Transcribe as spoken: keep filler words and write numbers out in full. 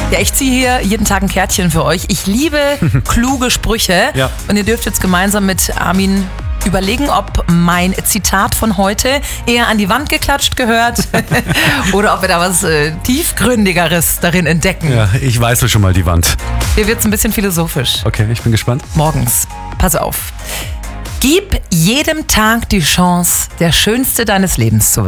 Ja, ich ziehe hier jeden Tag ein Kärtchen für euch. Ich liebe kluge Sprüche. Ja. Und ihr dürft jetzt gemeinsam mit Armin überlegen, ob mein Zitat von heute eher an die Wand geklatscht gehört oder ob wir da was äh, Tiefgründigeres darin entdecken. Ja, ich weiße schon mal die Wand. Hier wird's ein bisschen philosophisch. Okay, ich bin gespannt. Morgens. Pass auf. Gib jedem Tag die Chance, der Schönste deines Lebens zu werden.